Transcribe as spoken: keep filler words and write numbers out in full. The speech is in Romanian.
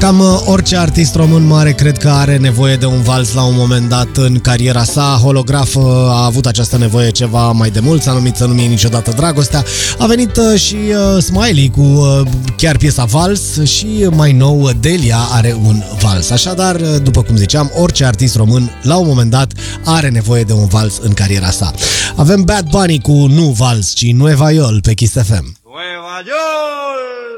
Cam orice artist român mare cred că are nevoie de un vals la un moment dat în cariera sa. Holograf a avut această nevoie ceva mai de mult, s-a numit Să nu mie niciodată dragostea. A venit și uh, Smiley cu uh, chiar piesa Vals și mai nou Delia are un vals. Așadar, după cum ziceam, orice artist român la un moment dat are nevoie de un vals în cariera sa. Avem Bad Bunny cu Nu Vals, ci Nueva York pe Kiss F M. Nueva York!